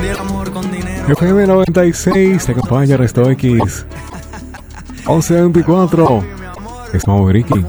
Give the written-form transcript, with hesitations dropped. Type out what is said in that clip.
FM 96, te acompaña Resto X. 11:24. Es Ricky.